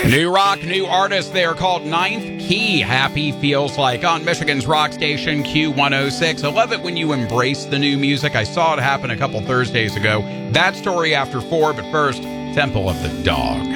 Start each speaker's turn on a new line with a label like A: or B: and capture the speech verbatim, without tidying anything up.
A: New rock, new artist. They are called Ninth Key. Happy Feels Like on Michigan's rock station Q one oh six. I love it when you embrace the new music. I saw it happen a couple Thursdays ago. That story after four, but first, Temple of the Dog.